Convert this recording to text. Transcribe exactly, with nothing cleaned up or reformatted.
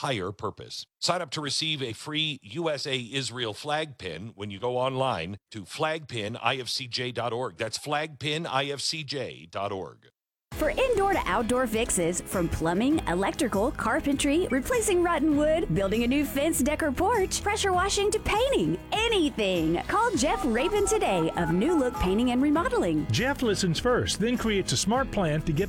higher purpose. Sign up to receive a free U S A Israel flag pin when you go online to flag pin I F C J dot org. That's flag pin I F C J dot org. For indoor to outdoor fixes, from plumbing, electrical, carpentry, replacing rotten wood, building a new fence, deck, or porch, pressure washing to painting, anything. Call Jeff Rapin today of New Look Painting and Remodeling. Jeff listens first, then creates a smart plan to get